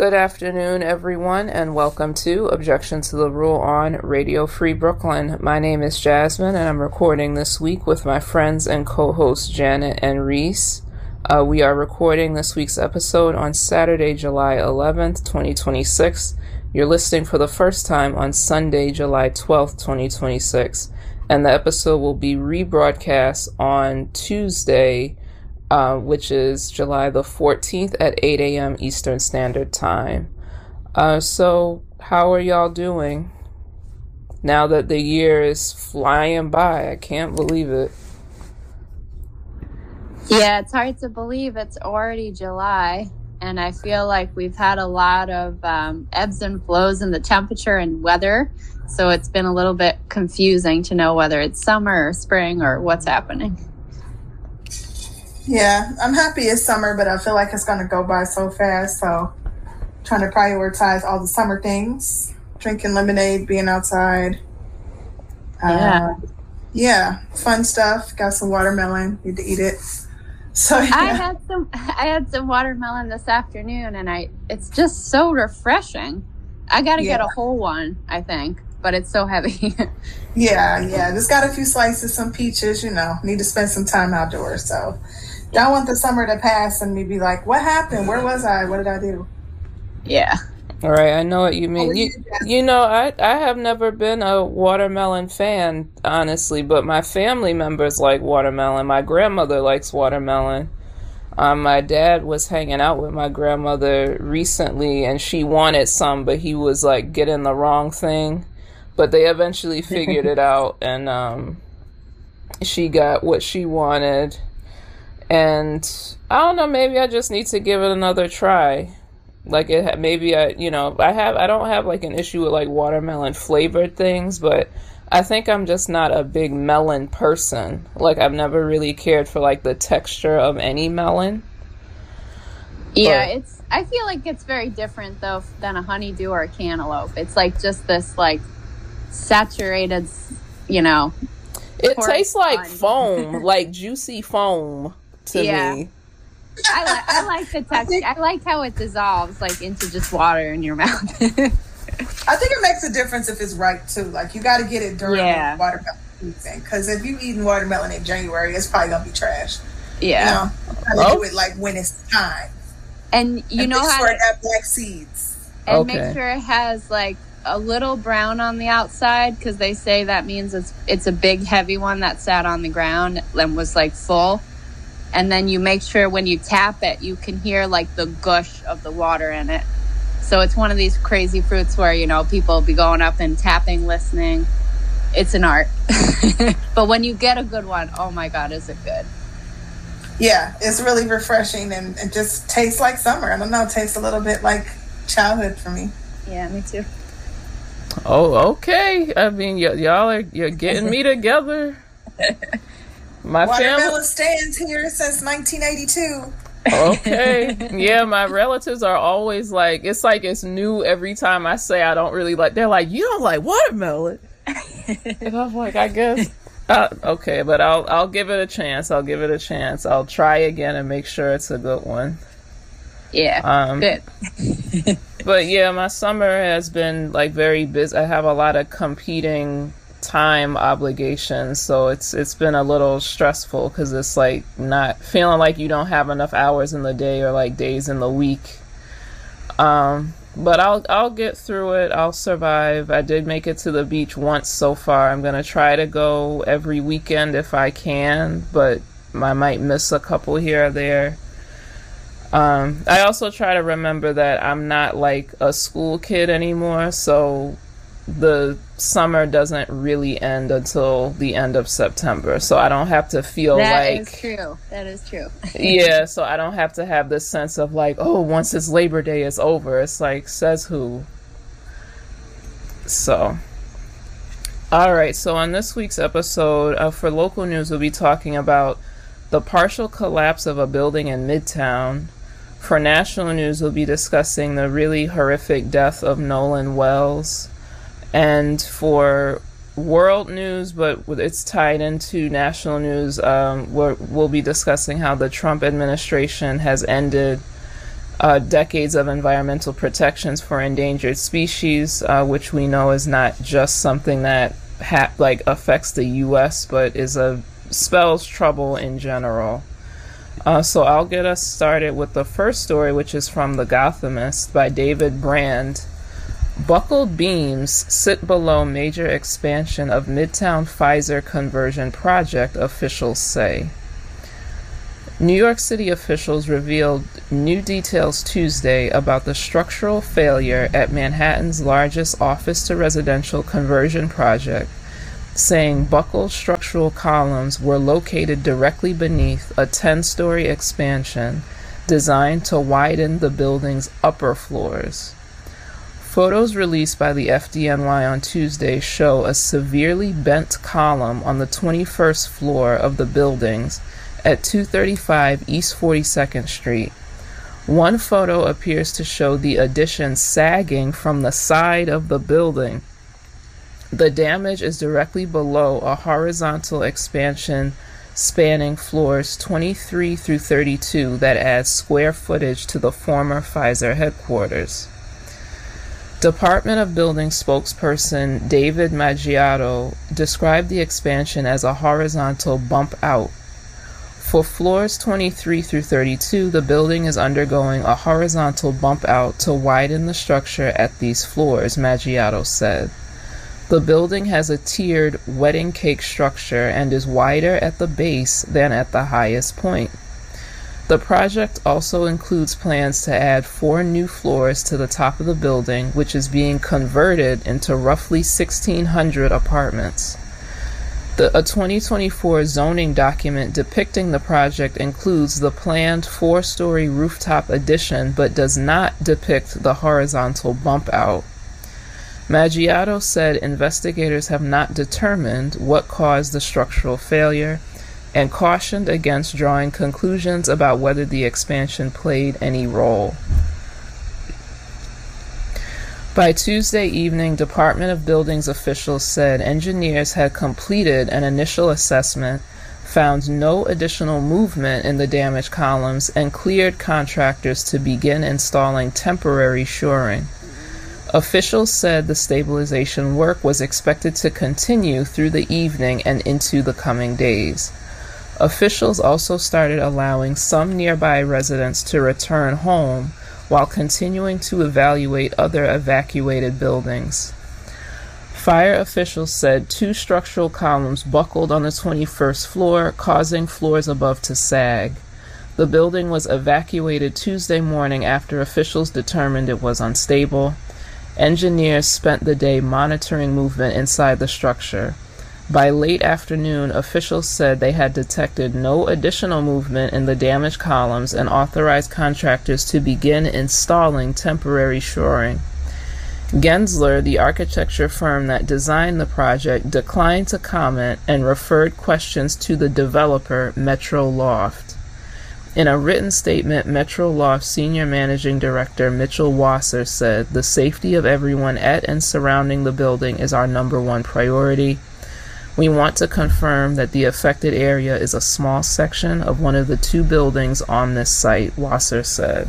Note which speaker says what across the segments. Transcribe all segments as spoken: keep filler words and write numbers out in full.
Speaker 1: Good afternoon, everyone, and welcome to Objection to the Rule on Radio Free Brooklyn. My name is Jasmine, and I'm recording this week with my friends and co-hosts Janet and Reese. Uh, we are recording this week's episode on Saturday, July eleventh, twenty twenty-six. You're listening for the first time on Sunday, July twelfth, twenty twenty-six, and the episode will be rebroadcast on Tuesday, Uh, which is July the fourteenth at eight a.m. Eastern Standard Time. Uh, so, how are y'all doing? Now that the year is flying by, I can't believe it.
Speaker 2: Yeah, it's hard to believe it's already July, and I feel like we've had a lot of um, ebbs and flows in the temperature and weather, so it's been a little bit confusing to know whether it's summer or spring or what's happening.
Speaker 3: Yeah, I'm happy it's summer, but I feel like it's going to go by so fast. So trying to prioritize all the summer things, drinking lemonade, being outside.
Speaker 2: Yeah.
Speaker 3: Uh, yeah, fun stuff. Got some watermelon. Need to eat it. So yeah.
Speaker 2: I had some I had some watermelon this afternoon, and I it's just so refreshing. I got to
Speaker 3: Yeah.
Speaker 2: get a whole one, I think, but it's so heavy.
Speaker 3: Yeah, yeah. Just got a few slices, some peaches, you know. Need to spend some time outdoors. So don't want the summer to pass and me be like, what happened? Where was I? What did I do?
Speaker 2: Yeah.
Speaker 1: All right, I know what you mean.
Speaker 3: Oh,
Speaker 1: You,
Speaker 3: yeah.
Speaker 1: you know, I, I have never been a watermelon fan, honestly, but my family members like watermelon. My grandmother likes watermelon. Um, my dad was hanging out with my grandmother recently, and she wanted some, but he was like getting the wrong thing. But they eventually figured it out, and um, she got what she wanted. And I don't know, maybe I just need to give it another try. Like it, maybe I, you know, I have, I don't have like an issue with like watermelon flavored things, but I think I'm just not a big melon person. Like I've never really cared for like the texture of any melon.
Speaker 2: Yeah,
Speaker 1: But-
Speaker 2: it's. I feel like it's very different though than a honeydew or a cantaloupe. It's like just this like saturated, you know.
Speaker 1: It
Speaker 2: Or
Speaker 1: tastes like
Speaker 2: fun.
Speaker 1: foam, like juicy foam to
Speaker 2: Yeah.
Speaker 1: me.
Speaker 2: I like. I like the texture. I like how it dissolves like into just water in your mouth.
Speaker 3: I think it makes a difference if it's ripe too. Like you got to get it during
Speaker 2: Yeah.
Speaker 3: the watermelon season. Because if you eating watermelon in January, it's probably gonna be trash.
Speaker 2: Yeah,
Speaker 3: You know, you gotta
Speaker 1: Oh.
Speaker 3: do it like when it's time.
Speaker 2: and you
Speaker 3: and
Speaker 2: know
Speaker 3: make
Speaker 2: how
Speaker 3: sure
Speaker 2: to,
Speaker 3: it got black seeds.
Speaker 2: and
Speaker 1: Okay.
Speaker 2: make sure it has like a little brown on the outside because they say that means it's it's a big heavy one that sat on the ground and was like full. And then you make sure when you tap it, you can hear like the gush of the water in it. So it's one of these crazy fruits where, you know, people be going up and tapping, listening. It's an art. But when you get a good one, oh my God, is it good?
Speaker 3: Yeah, it's really refreshing and it just tastes like summer. I don't know, it tastes a little bit like childhood for me.
Speaker 2: Yeah, me too.
Speaker 1: Oh, okay. I mean, y- y'all are you're getting me together. My family.
Speaker 3: Watermelon stands here since nineteen eighty-two.
Speaker 1: Okay. Yeah, my relatives are always like, it's like it's new every time I say I don't really like, they're like, you don't like watermelon? And I'm like, I guess. Uh, okay, but I'll I'll give it a chance. I'll give it a chance. I'll try again and make sure it's a good one.
Speaker 2: Yeah,
Speaker 1: Um,
Speaker 2: good.
Speaker 1: But yeah, my summer has been like very busy. I have a lot of competing time obligations, so it's it's been a little stressful because it's like not feeling like you don't have enough hours in the day or like days in the week. Um, but I'll I'll get through it. I'll survive. I did make it to the beach once so far. I'm gonna try to go every weekend if I can, but I might miss a couple here or there. Um, I also try to remember that I'm not like a school kid anymore, so the summer doesn't really end until the end of September, so I don't have to feel
Speaker 2: That
Speaker 1: like
Speaker 2: is true. That is true.
Speaker 1: yeah, so I don't have to have this sense of like, oh, once it's Labor Day is over. It's like, says who? So all right, so on this week's episode, uh, for local news, we'll be talking about the partial collapse of a building in Midtown. For national news, we'll be discussing the really horrific death of Nolan Wells. And for world news, but it's tied into national news, um, we're, we'll be discussing how the Trump administration has ended uh, decades of environmental protections for endangered species, uh, which we know is not just something that ha- like affects the U S, but is a spells trouble in general. Uh, so I'll get us started with the first story, which is from The Gothamist by David Brand. Buckled beams sit below major expansion of Midtown Pfizer conversion project, officials say. New York City officials revealed new details Tuesday about the structural failure at Manhattan's largest office-to-residential conversion project, saying buckled structural columns were located directly beneath a ten-story expansion designed to widen the building's upper floors. Photos released by the F D N Y on Tuesday show a severely bent column on the twenty-first floor of the buildings at two thirty-five East forty-second Street. One photo appears to show the addition sagging from the side of the building. The damage is directly below a horizontal expansion spanning floors twenty-three through thirty-two that adds square footage to the former Pfizer headquarters. Department of Building spokesperson David Maggiato described the expansion as a horizontal bump out. For floors twenty-three through thirty-two, the building is undergoing a horizontal bump out to widen the structure at these floors, Maggiato said. The building has a tiered wedding cake structure and is wider at the base than at the highest point. The project also includes plans to add four new floors to the top of the building, which is being converted into roughly sixteen hundred apartments. The, a twenty twenty-four zoning document depicting the project includes the planned four-story rooftop addition but does not depict the horizontal bump out. Maggiato said investigators have not determined what caused the structural failure and cautioned against drawing conclusions about whether the expansion played any role. By Tuesday evening, Department of Buildings officials said engineers had completed an initial assessment, found no additional movement in the damaged columns, and cleared contractors to begin installing temporary shoring. Officials said the stabilization work was expected to continue through the evening and into the coming days. Officials also started allowing some nearby residents to return home while continuing to evaluate other evacuated buildings. Fire officials said two structural columns buckled on the twenty-first floor, causing floors above to sag. The building was evacuated Tuesday morning after officials determined it was unstable. Engineers spent the day monitoring movement inside the structure. By late afternoon, officials said they had detected no additional movement in the damaged columns and authorized contractors to begin installing temporary shoring. Gensler, the architecture firm that designed the project, declined to comment and referred questions to the developer, Metro Loft. In a written statement, Metro Loft Senior Managing Director Mitchell Wasser said, "The safety of everyone at and surrounding the building is our number one priority. We want to confirm that the affected area is a small section of one of the two buildings on this site," Wasser said.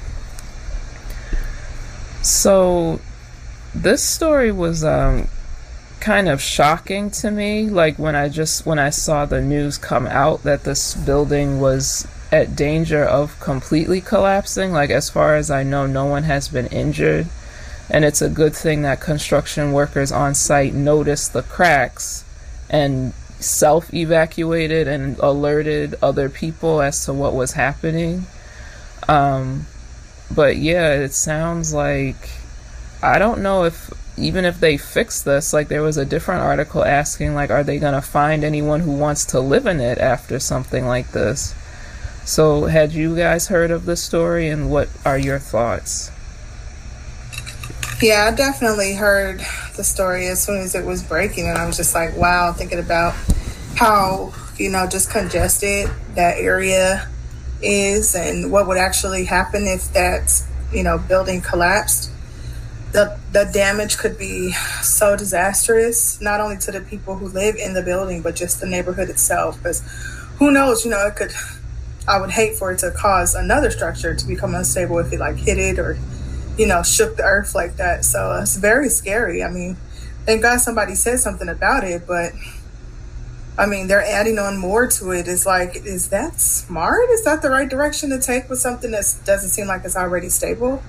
Speaker 1: So, this story was um, kind of shocking to me. Like when I just when I saw the news come out that this building was at danger of completely collapsing. Like, as far as I know, no one has been injured, and it's a good thing that construction workers on site noticed the cracks and self-evacuated and alerted other people as to what was happening. Um, but yeah, it sounds like, I don't know if, even if they fix this, like there was a different article asking, like, are they going to find anyone who wants to live in it after something like this? So had you guys heard of this story, and what are your thoughts?
Speaker 3: Yeah, I definitely heard the story as soon as it was breaking, and I was just like, wow, thinking about how, you know, just congested that area is and what would actually happen if that, you know, building collapsed. The the damage could be so disastrous, not only to the people who live in the building, but just the neighborhood itself. Because who knows, you know, it could, I would hate for it to cause another structure to become unstable if it like hit it or, you know, shook the earth like that. So it's very scary. I mean, thank God somebody said something about it, but I mean, they're adding on more to it. It's like, is that smart? Is that the right direction to take with something that doesn't seem like it's already stable?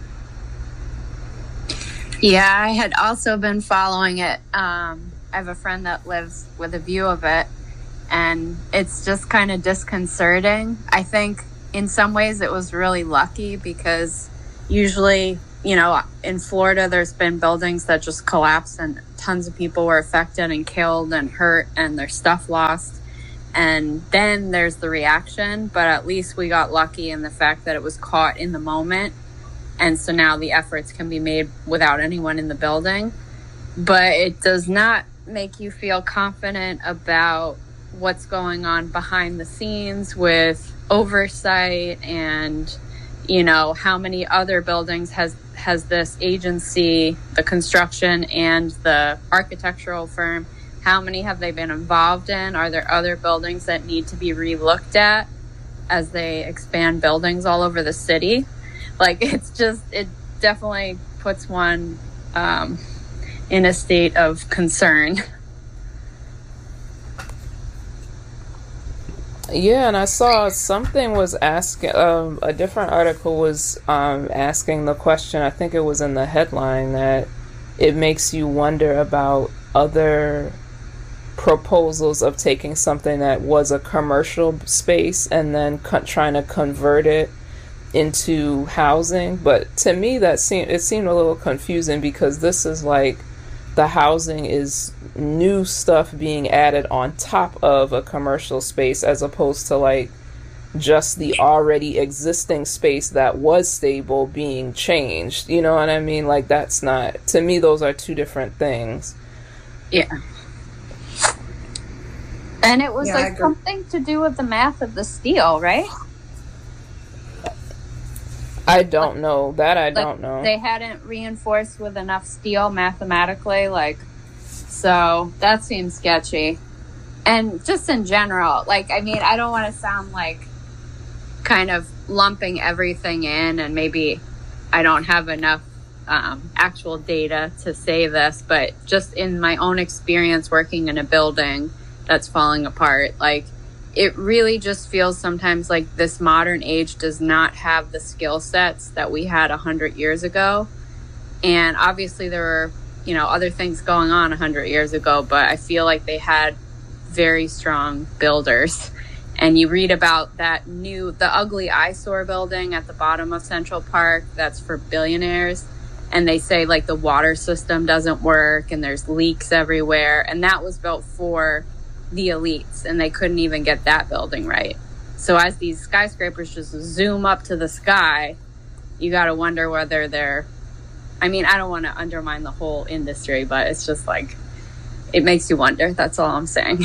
Speaker 2: Yeah, I had also been following it. Um, I have a friend that lives with a view of it, and it's just kind of disconcerting. I think in some ways it was really lucky because usually, you know, in Florida, there's been buildings that just collapsed and tons of people were affected and killed and hurt and their stuff lost. And then there's the reaction, but at least we got lucky in the fact that it was caught in the moment. And so now the efforts can be made without anyone in the building. But it does not make you feel confident about what's going on behind the scenes with oversight and, you know, how many other buildings has has this agency, the construction and the architectural firm, how many have they been involved in? Are there other buildings that need to be re-looked at as they expand buildings all over the city? Like, it's just, it definitely puts one um, in a state of concern.
Speaker 1: Yeah, and I saw something was asking, um, a different article was um, asking the question, I think it was in the headline, that it makes you wonder about other proposals of taking something that was a commercial space and then co- trying to convert it into housing. But to me, that seemed, it seemed a little confusing because this is like, the housing is new stuff being added on top of a commercial space as opposed to like just the already existing space that was stable being changed. You know what I mean? Like, that's not, to me, those are two different things.
Speaker 2: Yeah. And it was
Speaker 3: Yeah,
Speaker 2: like something to do with the math of the steel, right?
Speaker 1: I don't know. That I
Speaker 2: like
Speaker 1: don't know.
Speaker 2: They hadn't reinforced with enough steel mathematically, like, so that seems sketchy. And just in general, like, I mean, I don't want to sound like kind of lumping everything in, and maybe I don't have enough um, actual data to say this, but just in my own experience working in a building that's falling apart, like, it really just feels sometimes like this modern age does not have the skill sets that we had a hundred years ago. And obviously there were, you know, other things going on a hundred years ago, but I feel like they had very strong builders. And you read about that new, the ugly eyesore building at the bottom of Central Park that's for billionaires. And they say like the water system doesn't work and there's leaks everywhere. And that was built for the elites, and they couldn't even get that building right. So as these skyscrapers just zoom up to the sky, you got to wonder whether they're, I mean, I don't want to undermine the whole industry, but it's just like, it makes you wonder. That's all I'm saying.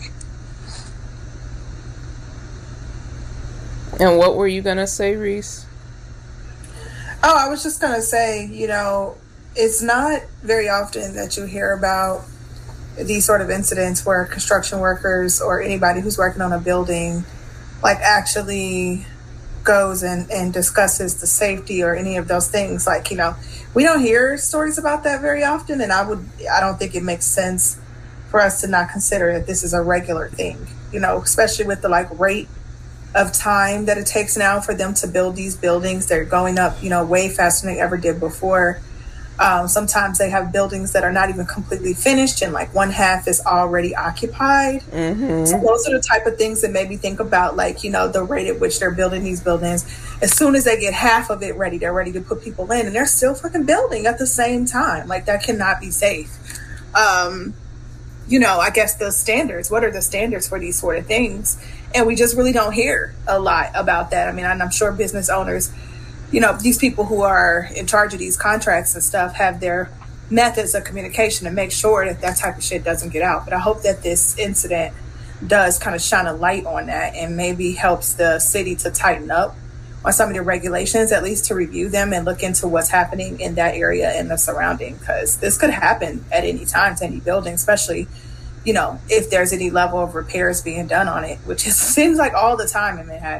Speaker 1: And what were you going to say, Reese?
Speaker 3: Oh, I was just going to say, you know, it's not very often that you hear about these sort of incidents where construction workers or anybody who's working on a building like actually goes and, and discusses the safety or any of those things. Like, you know, we don't hear stories about that very often, and I would I don't think it makes sense for us to not consider that this is a regular thing, you know, especially with the like rate of time that it takes now for them to build these buildings. They're going up, you know, way faster than they ever did before. Um, sometimes they have buildings that are not even completely finished and like one half is already occupied. Mm-hmm. So those are the type of things that made me think about, like, you know, the rate at which they're building these buildings. As soon as they get half of it ready, they're ready to put people in, and they're still fucking building at the same time. Like, that cannot be safe. Um, you know, I guess the standards, what are the standards for these sort of things? And we just really don't hear a lot about that. I mean, I'm sure business owners, you know, these people who are in charge of these contracts and stuff have their methods of communication to make sure that that type of shit doesn't get out. But I hope that this incident does kind of shine a light on that and maybe helps the city to tighten up on some of the regulations, at least to review them and look into what's happening in that area and the surrounding, because this could happen at any time to any building, especially, you know, if there's any level of repairs being done on it, which is, seems like all the time in Manhattan.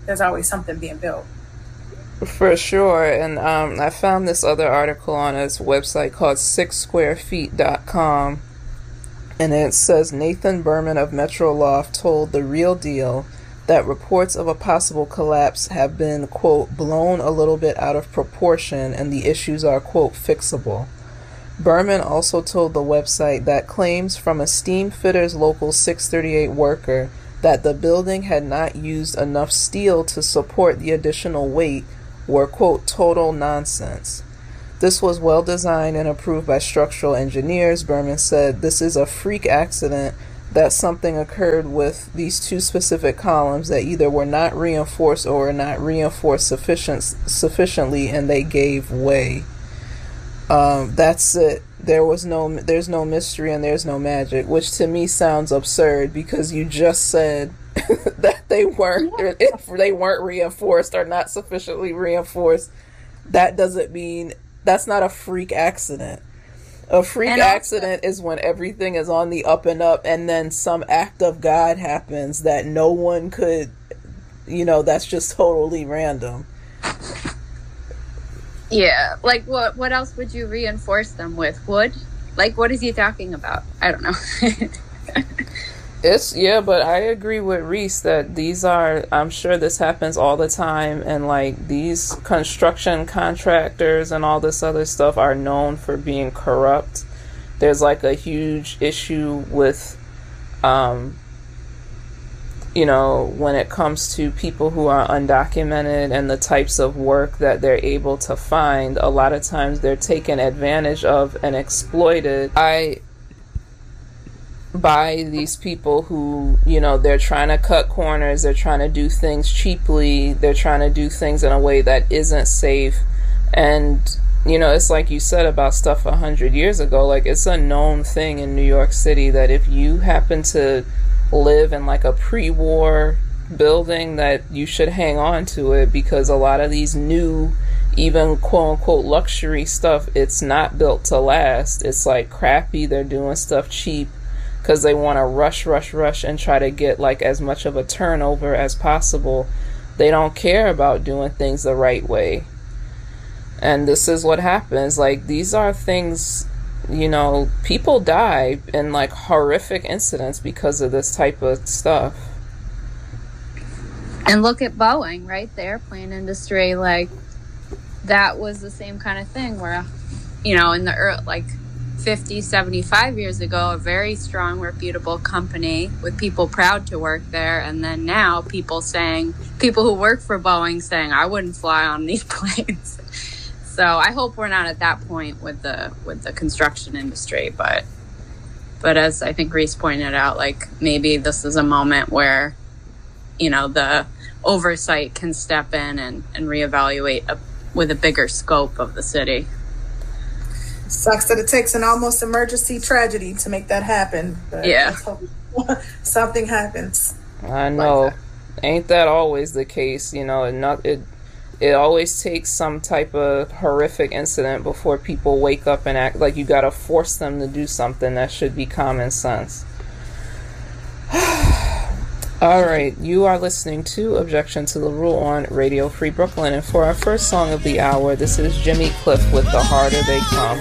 Speaker 3: there's always something being built.
Speaker 1: For sure. And um, I found this other article on his website called six square feet dot com. And it says Nathan Berman of Metro Loft told The Real Deal that reports of a possible collapse have been, quote, blown a little bit out of proportion and the issues are, quote, fixable. Berman also told the website that claims from a Steam Fitters Local six thirty-eight worker that the building had not used enough steel to support the additional weight were, quote, total nonsense. This was well designed and approved by structural engineers. Berman said, this is a freak accident that something occurred with these two specific columns that either were not reinforced or were not reinforced sufficient, sufficiently and they gave way. Um, that's it. There was no, there's no mystery and there's no magic, which to me sounds absurd because you just said that they weren't, if they weren't reinforced or not sufficiently reinforced. That doesn't mean, that's not a freak accident. A freak and accident also, is when everything is on the up and up and then some act of God happens that no one could, you know, that's just totally random.
Speaker 2: Yeah, like what what else would you reinforce them with? Wood? Like what is he talking about? I don't know.
Speaker 1: It's, yeah, but I agree with Reese that these are, I'm sure this happens all the time, and like these construction contractors and all this other stuff are known for being corrupt. There's like a huge issue with, um, you know, when it comes to people who are undocumented and the types of work that they're able to find. A lot of times they're taken advantage of and exploited. I by these people who, you know, they're trying to cut corners, they're trying to do things cheaply, they're trying to do things in a way that isn't safe. And, you know, it's like you said about stuff a hundred years ago, like it's a known thing in New York City that if you happen to live in like a pre-war building that you should hang on to it, because a lot of these new, even quote unquote luxury stuff, it's not built to last. It's like crappy, they're doing stuff cheap because they want to rush, rush, rush and try to get like as much of a turnover as possible. They don't care about doing things the right way. And this is what happens. Like, these are things, you know, people die in like horrific incidents because of this type of stuff.
Speaker 2: And look at Boeing, right? The airplane industry, like that was the same kind of thing where, you know, in the early, like fifty, seventy-five years ago, a very strong, reputable company with people proud to work there. And then now people saying, people who work for Boeing saying, I wouldn't fly on these planes. So I hope we're not at that point with the with the construction industry. But but as I think Reese pointed out, like maybe this is a moment where, you know, the oversight can step in and, and reevaluate a, with a bigger scope of the city.
Speaker 3: Sucks that it takes an almost emergency tragedy to make that happen. But
Speaker 2: yeah.
Speaker 3: Let's hope something happens.
Speaker 1: I know. Like that. Ain't that always the case? You know, it not it it always takes some type of horrific incident before people wake up and act like you gotta force them to do something that should be common sense. All right, you are listening to Objection to the Rule on Radio Free Brooklyn, and for our first song of the hour, this is Jimmy Cliff with The Harder They Come.